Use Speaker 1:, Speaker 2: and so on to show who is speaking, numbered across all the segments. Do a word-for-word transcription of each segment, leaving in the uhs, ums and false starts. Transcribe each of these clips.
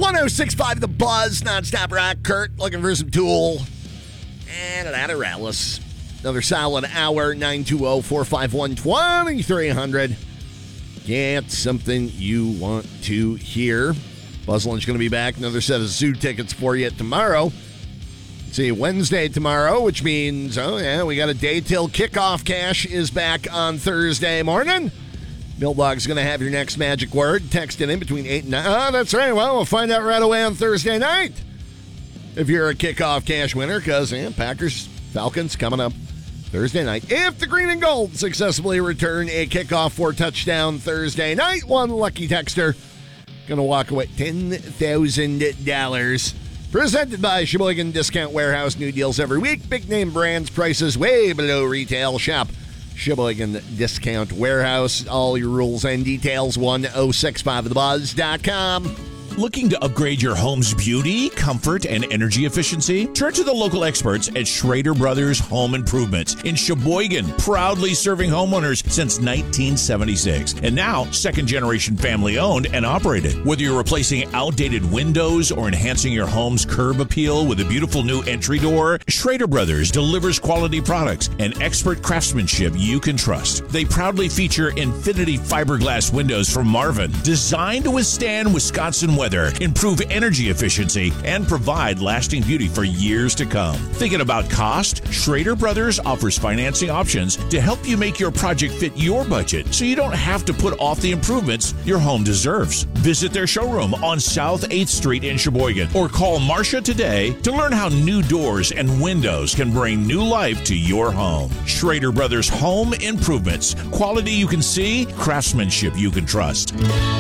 Speaker 1: one oh six point five The Buzz, nonstop rock. Kurt looking for some Tool. And an Adoralis. Another solid hour, nine two zero, four five one, two three zero zero. Get something you want to hear. Buzz Lunch going to be back. Another set of Zoo tickets for you tomorrow. See, Wednesday tomorrow, which means, oh yeah, we got a day till kickoff. Cash is back on Thursday morning. Milldog's going to have your next magic word. Text it in between eight and nine. Oh, that's right. Well, we'll find out right away on Thursday night if you're a kickoff cash winner, because yeah, Packers, Falcons coming up Thursday night. If the green and gold successfully return a kickoff for touchdown Thursday night, one lucky texter going to walk away ten thousand dollars. Presented by Sheboygan Discount Warehouse. New deals every week. Big name brands, prices way below retail. Shop Sheboygan Discount Warehouse. All your rules and details, one oh six five the buzz dot com.
Speaker 2: Looking to upgrade your home's beauty, comfort, and energy efficiency? Turn to the local experts at Schrader Brothers Home Improvements in Sheboygan, proudly serving homeowners since nineteen seventy-six. And now, second-generation family-owned and operated. Whether you're replacing outdated windows or enhancing your home's curb appeal with a beautiful new entry door, Schrader Brothers delivers quality products and expert craftsmanship you can trust. They proudly feature Infinity fiberglass windows from Marvin, designed to withstand Wisconsin weather, improve energy efficiency, and provide lasting beauty for years to come. Thinking about cost? Schrader Brothers offers financing options to help you make your project fit your budget so you don't have to put off the improvements your home deserves. Visit their showroom on South eighth Street in Sheboygan or call Marcia today to learn how new doors and windows can bring new life to your home. Schrader Brothers Home Improvements. Quality you can see, craftsmanship you can trust.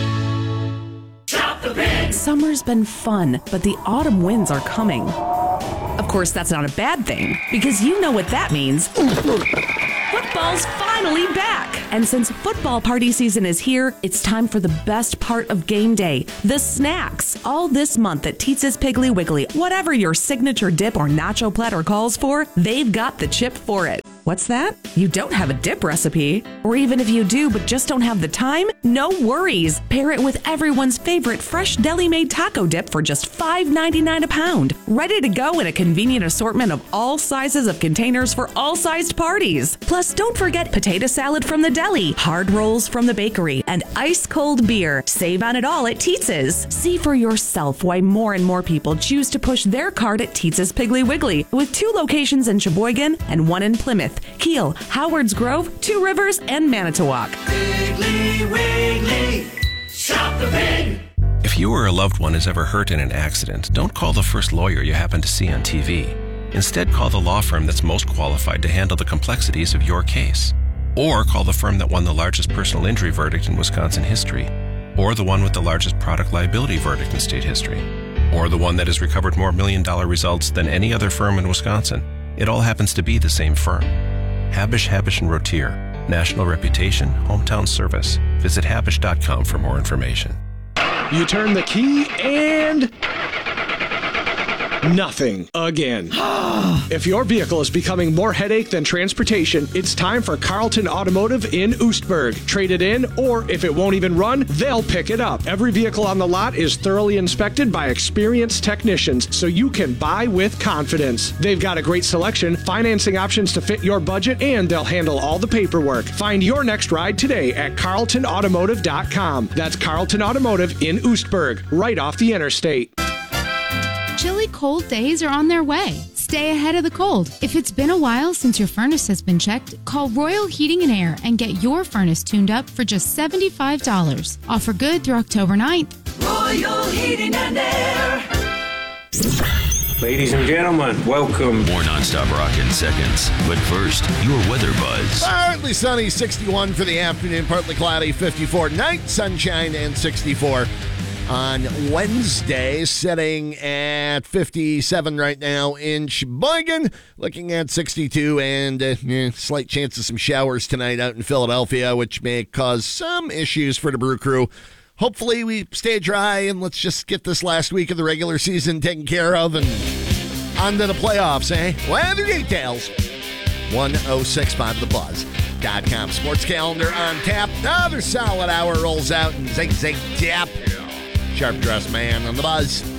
Speaker 3: Summer's been fun, but the autumn winds are coming. Of course, that's not a bad thing, because you know what that means. Football's finally back! And since football party season is here, it's time for the best part of game day, the snacks. All this month at Teetz's Piggly Wiggly, whatever your signature dip or nacho platter calls for, they've got the chip for it. What's that? You don't have a dip recipe? Or even if you do but just don't have the time? No worries. Pair it with everyone's favorite fresh deli-made taco dip for just five ninety-nine a pound. Ready to go in a convenient assortment of all sizes of containers for all sized parties. Plus, don't forget potato salad from the deli, hard rolls from the bakery, and ice-cold beer. Save on it all at Teetz's. See for yourself why more and more people choose to push their cart at Teetz's Piggly Wiggly, with two locations in Sheboygan and one in Plymouth, Kiel, Howards Grove, Two Rivers, and Manitowoc.
Speaker 4: Piggly Wiggly, shop the pig.
Speaker 5: If you or a loved one is ever hurt in an accident, don't call the first lawyer you happen to see on T V. Instead, call the law firm that's most qualified to handle the complexities of your case. Or call the firm that won the largest personal injury verdict in Wisconsin history. Or the one with the largest product liability verdict in state history. Or the one that has recovered more million-dollar results than any other firm in Wisconsin. It all happens to be the same firm. Habish, Habish and Rotier. National reputation, hometown service. Visit habish dot com for more information.
Speaker 6: You turn the key and... nothing again. If your vehicle is becoming more headache than transportation, it's time for Carlton Automotive in Oostburg. Trade it in, or if it won't even run, they'll pick it up. Every vehicle on the lot is thoroughly inspected by experienced technicians, so you can buy with confidence. They've got a great selection, financing options to fit your budget, and they'll handle all the paperwork. Find your next ride today at carlton automotive dot com. That's Carlton Automotive in Oostburg, right off the interstate.
Speaker 7: Chilly cold days are on their way. Stay ahead of the cold. If it's been a while since your furnace has been checked, call Royal Heating and Air and get your furnace tuned up for just seventy-five dollars. Offer good through October ninth.
Speaker 4: Royal Heating and Air.
Speaker 8: Ladies and gentlemen, welcome.
Speaker 9: More nonstop rock in seconds. But first, your weather buzz.
Speaker 1: Partly sunny, sixty-one for the afternoon. Partly cloudy, fifty-four tonight. Sunshine and sixty-four on Wednesday, sitting at fifty-seven right now in Sheboygan, looking at sixty-two, and uh, eh, slight chance of some showers tonight out in Philadelphia, which may cause some issues for the Brew Crew. Hopefully we stay dry, and let's just get this last week of the regular season taken care of and on to the playoffs, eh? Weather details, one oh six point five the buzz dot com. Sports calendar on tap. Another solid hour rolls out, and zig, zig, tap. Sharp dressed man on the buzz.